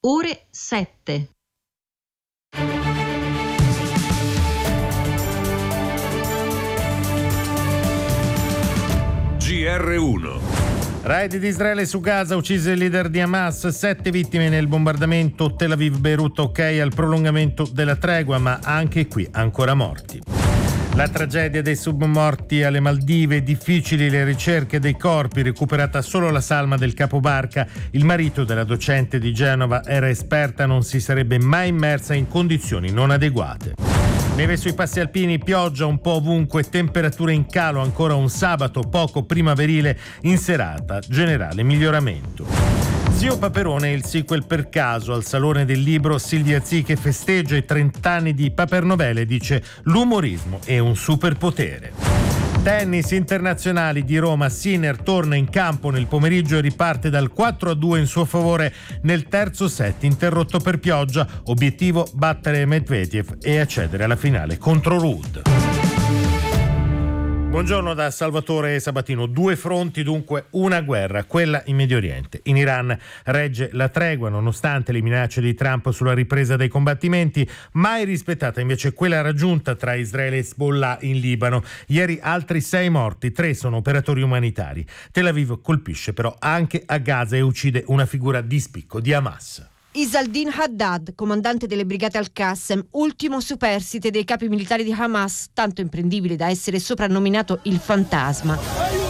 Ore 7. GR1. Raid di Israele su Gaza, uccise il leader di Hamas, 7 vittime nel bombardamento. Tel Aviv-Beirut, ok al prolungamento della tregua, ma anche qui ancora morti. La tragedia dei submorti alle Maldive, difficili le ricerche dei corpi, recuperata solo la salma del capobarca. Il marito della docente di Genova era esperta, non si sarebbe mai immersa in condizioni non adeguate. Neve sui passi alpini, pioggia un po' ovunque, temperature in calo ancora un sabato poco primaverile, in serata generale miglioramento. Zio Paperone, il sequel per caso al Salone del Libro. Silvia Zì, che festeggia i 30 anni di Papernovele, dice: l'umorismo è un superpotere. Tennis internazionali di Roma, Sinner torna in campo nel pomeriggio e riparte dal 4-2 in suo favore nel terzo set interrotto per pioggia. Obiettivo: battere Medvedev e accedere alla finale contro Ruud. Buongiorno da Salvatore Sabatino. 2 fronti, dunque una guerra, quella in Medio Oriente. In Iran regge la tregua nonostante le minacce di Trump sulla ripresa dei combattimenti, mai rispettata invece quella raggiunta tra Israele e Hezbollah in Libano. Ieri altri 6 morti, 3 sono operatori umanitari. Tel Aviv colpisce però anche a Gaza e uccide una figura di spicco di Hamas. Izaldin Haddad, comandante delle brigate Al-Qassem, ultimo superstite dei capi militari di Hamas, tanto imprendibile da essere soprannominato il fantasma.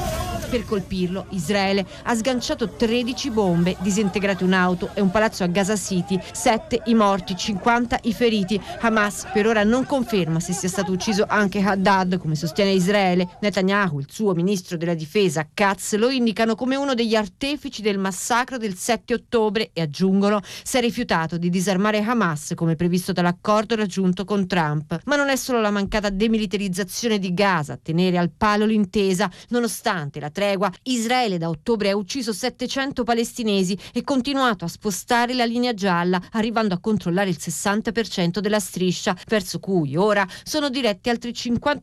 Per colpirlo, Israele ha sganciato 13 bombe, disintegrate un'auto e un palazzo a Gaza City, 7 i morti, 50 i feriti. Hamas per ora non conferma se sia stato ucciso anche Haddad, come sostiene Israele. Netanyahu, il suo ministro della difesa, Katz, lo indicano come uno degli artefici del massacro del 7 ottobre e aggiungono: si è rifiutato di disarmare Hamas come previsto dall'accordo raggiunto con Trump. Ma non è solo la mancata demilitarizzazione di Gaza a tenere al palo l'intesa. Nonostante la tregua, Israele da ottobre ha ucciso 700 palestinesi e continuato a spostare la linea gialla, arrivando a controllare il 60% della striscia, verso cui ora sono dirette altre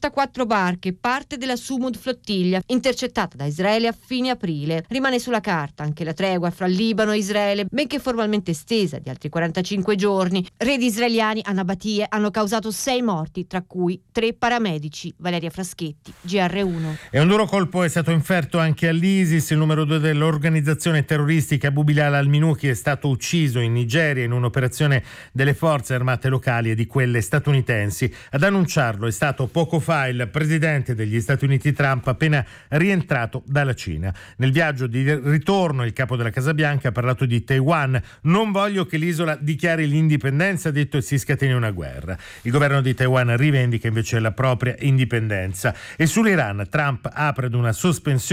54 barche, parte della Sumud flottiglia, intercettata da Israele a fine aprile. Rimane sulla carta anche la tregua fra Libano e Israele, benché formalmente estesa di altri 45 giorni. Raid israeliani a Nabatie hanno causato 6 morti, tra cui 3 paramedici. Valeria Fraschetti, GR1. E un duro colpo è stato inferto anche all'ISIS. Il numero 2 dell'organizzazione terroristica, Abu Bilal al-Minuki, è stato ucciso in Nigeria in un'operazione delle forze armate locali e di quelle statunitensi. Ad annunciarlo è stato poco fa il presidente degli Stati Uniti Trump, appena rientrato dalla Cina. Nel viaggio di ritorno il capo della Casa Bianca ha parlato di Taiwan. Non voglio che l'isola dichiari l'indipendenza, ha detto, e si scateni una guerra. Il governo di Taiwan rivendica invece la propria indipendenza. E sull'Iran Trump apre ad una sospensione